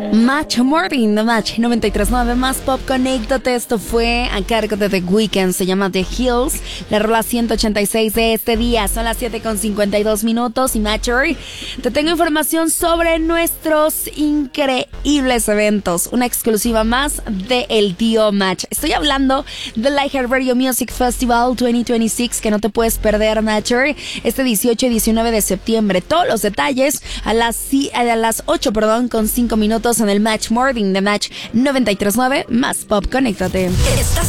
Match Morning, The Match 93.9 más pop. Conéctate, esto fue a cargo de The Weeknd, se llama The Hills, la rola 186 de este día. Son las 7:52 y Matcher, te tengo información sobre nuestros increíbles eventos, una exclusiva más de El Tío Match. Estoy hablando del iHeartRadio Music Festival 2026 que no te puedes perder, Matcher, este 18 y 19 de septiembre. Todos los detalles a las 8, con 5 minutos en el Match Morning de Match 93.9 más pop. Conéctate. Estás